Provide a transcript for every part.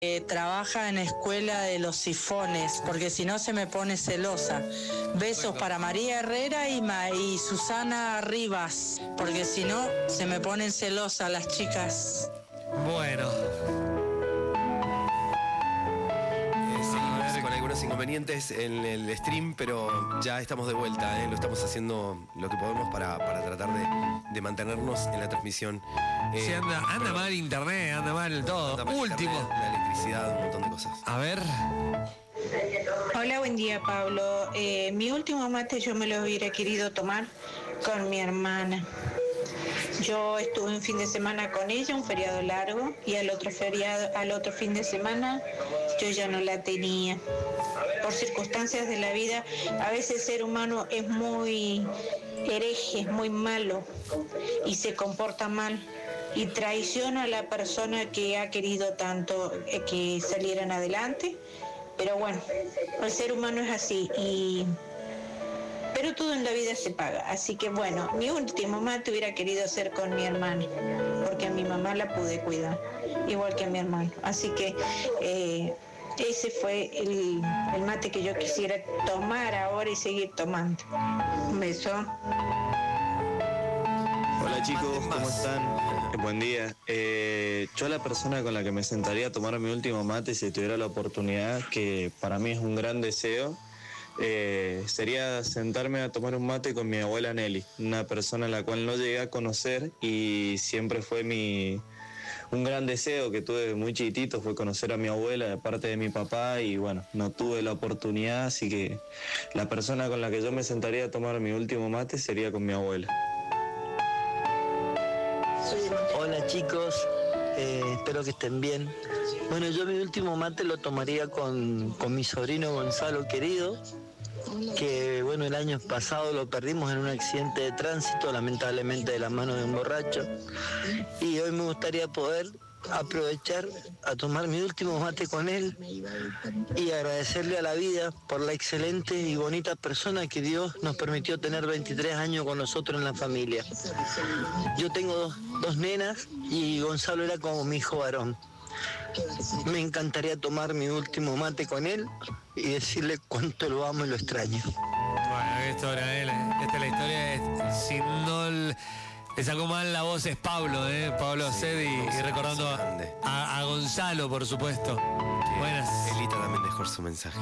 Trabaja en escuela de los sifones, porque si no se me pone celosa. Besos para María Herrera y Susana Rivas, porque si no se me ponen celosas las chicas. Bueno. Seguimos con algunos inconvenientes en el stream, pero ya estamos de vuelta, lo estamos haciendo lo que podemos para tratar de mantenernos en la transmisión. Sí, anda mal internet, anda mal todo. Anda mal Último. internet, la electricidad, un montón de cosas. A ver. Hola, buen día, Pablo. Mi último mate yo me lo hubiera querido tomar con mi hermana. Yo estuve un fin de semana con ella, un feriado largo, y al otro fin de semana yo ya no la tenía. Por circunstancias de la vida, a veces el ser humano es muy hereje, es muy malo y se comporta mal y traiciona a la persona que ha querido tanto que salieran adelante. Pero bueno, el ser humano es así, pero todo en la vida se paga. Así que bueno, mi último mate hubiera querido hacer con mi hermana, porque a mi mamá la pude cuidar, igual que a mi hermano. Así que ese fue el mate que yo quisiera tomar ahora y seguir tomando. Un beso. Hola chicos, ¿cómo están? Buen día. Yo la persona con la que me sentaría a tomar mi último mate si tuviera la oportunidad, que para mí es un gran deseo, sería sentarme a tomar un mate con mi abuela Nelly, una persona a la cual no llegué a conocer y siempre fue un gran deseo que tuve muy chiquitito, fue conocer a mi abuela de parte de mi papá y bueno, no tuve la oportunidad, así que la persona con la que yo me sentaría a tomar mi último mate sería con mi abuela. Hola chicos, espero que estén bien. Bueno, yo mi último mate lo tomaría con mi sobrino Gonzalo querido, que bueno, el año pasado lo perdimos en un accidente de tránsito, lamentablemente de la mano de un borracho, y hoy me gustaría poder aprovechar a tomar mi último mate con él y agradecerle a la vida por la excelente y bonita persona que Dios nos permitió tener 23 años con nosotros en la familia. Yo tengo dos nenas y Gonzalo era como mi hijo varón. Me encantaría tomar mi último mate con él y decirle cuánto lo amo y lo extraño. Bueno, qué historia, esta es la historia. Si no le sacó mal la voz es Pablo, Pablo Sí, Ced y recordando grande. a Gonzalo, por supuesto. Buenas. Elita también dejó su mensaje.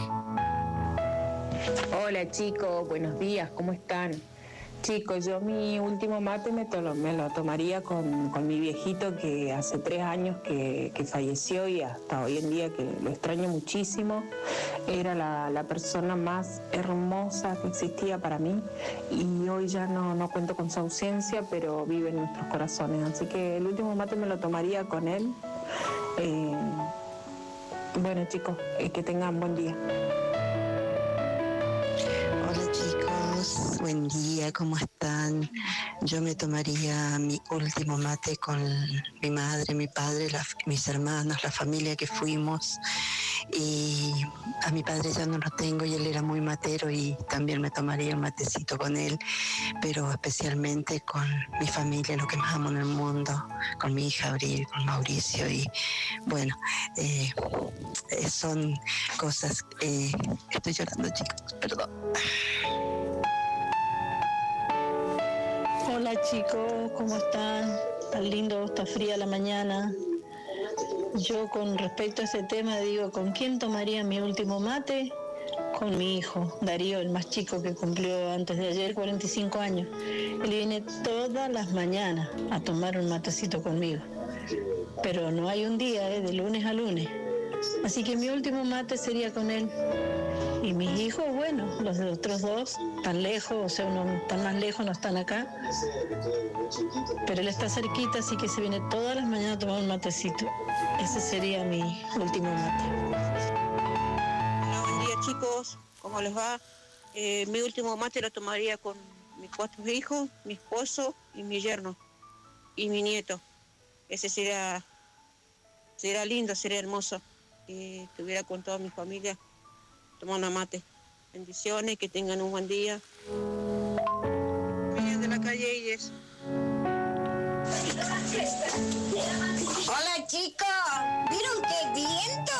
Hola chicos, buenos días, ¿cómo están? Chicos, yo mi último mate me lo tomaría con mi viejito que hace 3 años que falleció y hasta hoy en día que lo extraño muchísimo. Era la persona más hermosa que existía para mí y hoy ya no cuento con su ausencia, pero vive en nuestros corazones. Así que el último mate me lo tomaría con él. Bueno chicos, que tengan buen día. Hola chicos, buen día, ¿cómo están? Yo me tomaría mi último mate con mi madre, mi padre, mis hermanos, la familia que fuimos. Y a mi padre ya no lo tengo y él era muy matero y también me tomaría un matecito con él, pero especialmente con mi familia, lo que más amo en el mundo, con mi hija Abril, con Mauricio y bueno, son cosas, estoy llorando chicos, perdón. Hola chicos, ¿cómo están? Tan lindo, está fría la mañana. Yo con respecto a ese tema digo, ¿con quién tomaría mi último mate? Con mi hijo, Darío, el más chico que cumplió antes de ayer 45 años. Él viene todas las mañanas a tomar un matecito conmigo. Pero no hay un día, de lunes a lunes. Así que mi último mate sería con él. Y mis hijos, bueno, los de otros dos, tan lejos, o sea, uno están más lejos, no están acá. Pero él está cerquita, así que se viene todas las mañanas a tomar un matecito. Ese sería mi último mate. Hola, buen día chicos, ¿cómo les va? Mi último mate lo tomaría con mis 4 hijos, mi esposo y mi yerno y mi nieto. Ese sería lindo, sería hermoso que estuviera con toda mi familia tomando mate. Bendiciones, que tengan un buen día. De la calle Ides. Hola chicos, ¿vieron qué viento